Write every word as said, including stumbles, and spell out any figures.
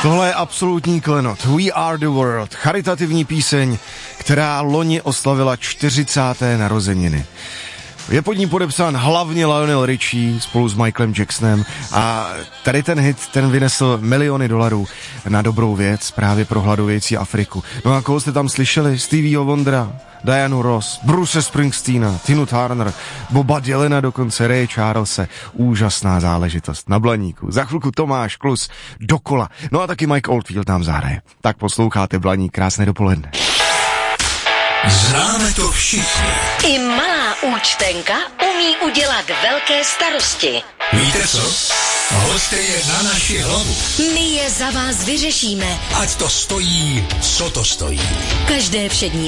Tohle je absolutní klenot. We are the world. Charitativní píseň, která loni oslavila čtyřicáté narozeniny. Je pod ní podepsán hlavně Lionel Richie spolu s Michaelem Jacksonem a tady ten hit, ten vynesl miliony dolarů na dobrou věc právě pro hladovějící Afriku. No a koho jste tam slyšeli? Stevieho Wondera, Dianu Ross, Bruce Springsteena, Tinu Turner, Boba Dylana, dokonce Ray Charlese. Úžasná záležitost na Blaníku. Za chvilku Tomáš Klus dokola. No a taky Mike Oldfield nám zahraje. Tak posloucháte Blaník, krásné dopoledne. Známe to všichni. I malá účtenka umí udělat velké starosti. Víte co? Hoďte je na naši hlavu. My je za vás vyřešíme. Ať to stojí, co to stojí. Každé všední